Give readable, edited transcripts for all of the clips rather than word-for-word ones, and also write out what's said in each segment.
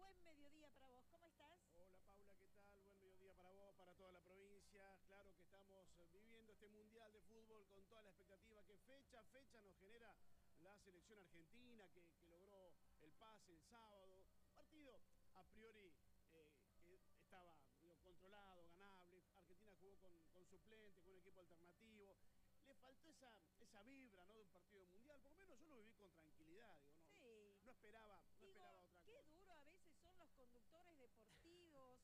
buen mediodía para vos. ¿Cómo estás? Hola Paula, ¿qué tal? Buen mediodía para vos, para toda la provincia. Claro que estamos viviendo este Mundial de Fútbol con toda la expectativa que fecha a fecha nos genera la selección argentina que logró el pase el sábado. Partido a priori que estaba controlado, ganable. Argentina jugó con suplente, con un equipo alternativo. Le faltó esa vibra, ¿no?, de un partido mundial. Por lo menos yo lo viví con tranquilidad, digo, no, Sí. no esperaba, no Digo, esperaba otra qué cosa. duro a veces son los conductores deportivos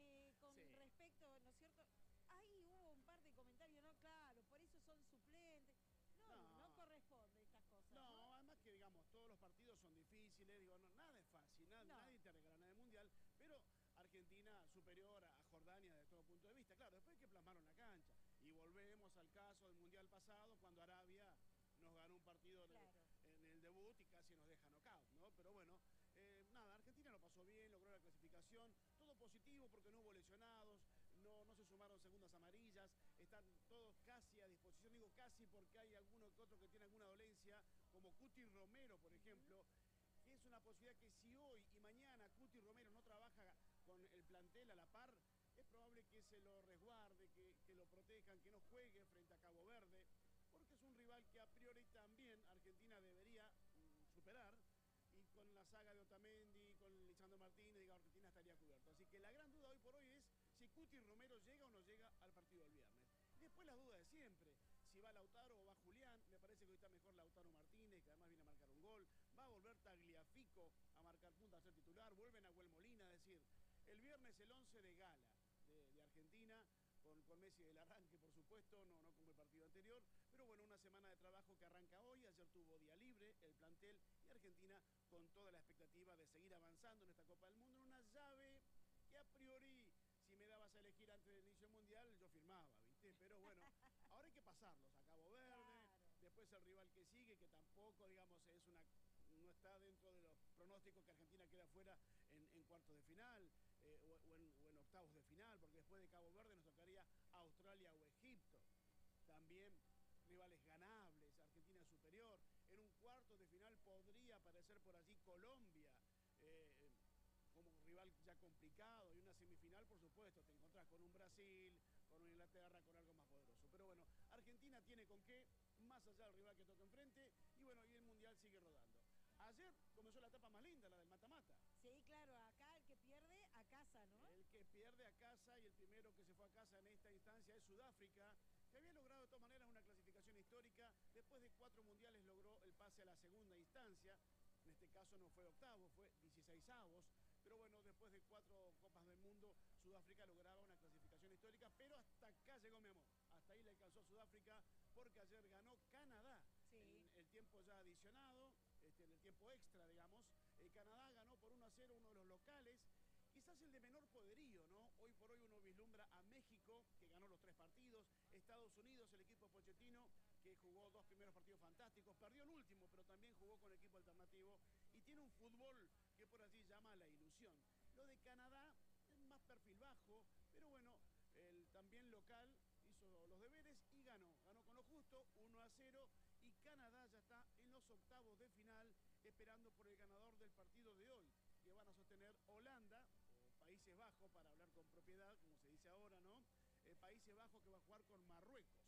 con Sí. respecto, ¿no es cierto? Ahí hubo un par de comentarios, ¿no? Claro, por eso son suplentes. No, no No, corresponde estas cosas, ¿no? no, además que digamos, todos los partidos son difíciles, digo, no, nada es fácil, No. nadie te regala nada del mundial, pero Argentina superior a Jordania desde todo punto de vista. Claro, después hay que plasmarlo en la cancha. Y volvemos al caso del mundial pasado, cuando Arabia nos ganó un partido Claro. en el debut y casi nos deja knockout, ¿no? Pero bueno, nada, Argentina lo pasó bien, logró la clasificación, todo positivo porque no hubo lesionados, no se sumaron segundas amarillas, están todos casi a disposición, digo casi porque hay alguno que otro que tiene alguna dolencia, como Cuti Romero, por ejemplo, que es una posibilidad que si hoy y mañana Cuti Romero no trabaja con el plantel a la par, es probable que se lo resguarde, que lo protejan, que no juegue frente a Cabo Verde, porque es un rival que a priori también Argentina debería superar, y con la saga de Otamendi, con Lisandro Martínez, digo, Argentina estaría cubierto. Así que la gran duda hoy por hoy es si Cuti Romero llega o no llega al partido del viernes. Y después las dudas de siempre, si va Lautaro o va Julián. Me parece que hoy está mejor Lautaro Martínez, que además viene a marcar un gol. Va a volver Tagliafico a marcar punta, a ser titular. Vuelve Nahuel Molina, es decir, el viernes el 11 de gala de Argentina, con Messi del arranque, por supuesto, no como el partido anterior, pero bueno, una semana de trabajo que arranca hoy. Ayer tuvo día libre el plantel y Argentina con toda la expectativa de seguir avanzando en esta Copa del Mundo, en una llave que a priori, si me dabas a elegir antes del inicio mundial, yo firmaba, ¿viste? Pero bueno, ahora hay que pasarlos a Cabo Verde, Claro. después el rival que sigue, que tampoco, digamos, no está dentro de los pronósticos, que Argentina queda fuera en cuartos de final o en octavos de final, porque después de Cabo Verde nos tocaría Australia o Egipto. También rivales ganables, Argentina superior. En un cuarto de final podría aparecer por allí Colombia, como rival ya complicado, y una semifinal, por supuesto, te encontrás con un Brasil, con una Inglaterra, con algo más poderoso. Pero bueno, Argentina tiene con qué, más allá del rival que toca enfrente, y bueno, y el Mundial sigue rodando. Ayer comenzó la etapa más linda, la del mata-mata. Sí, claro, acá el que pierde a casa, ¿no? El que pierde a casa, y el primero que se fue a casa en esta instancia es Sudáfrica, que había logrado de todas maneras una clasificación histórica. Después de 4 mundiales logró el pase a la segunda instancia. En este caso no fue octavo, fue 16avos. Pero bueno, después de 4 Copas del Mundo, Sudáfrica lograba una clasificación histórica. Pero hasta acá llegó, mi amor. Hasta ahí le alcanzó Sudáfrica, porque ayer ganó Canadá. Sí. En el tiempo ya adicionado, en el tiempo extra, digamos. Canadá ganó por 1-0, uno de los locales. Quizás el de menor poderío, ¿no? Hoy por hoy uno vislumbra a México, que ganó los 3 partidos, Estados Unidos, el equipo de Pochettino, que jugó 2 primeros partidos fantásticos, perdió el último, pero también jugó con equipo alternativo, y tiene un fútbol que por allí llama a la ilusión. Lo de Canadá es más perfil bajo, pero bueno, el también local hizo los deberes y ganó con lo justo, 1-0, y Canadá ya está en los octavos de final, esperando por el ganador del partido de hoy, que van a sostener Holanda o Países Bajos, para hablar con propiedad, como se dice ahora, ¿no? Países Bajos, que va a jugar con Marruecos.